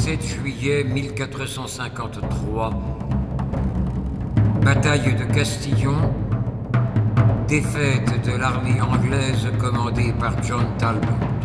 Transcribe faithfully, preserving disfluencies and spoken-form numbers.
sept juillet mille quatre cent cinquante-trois. Bataille de Castillon. Défaite de l'armée anglaise commandée par John Talbot.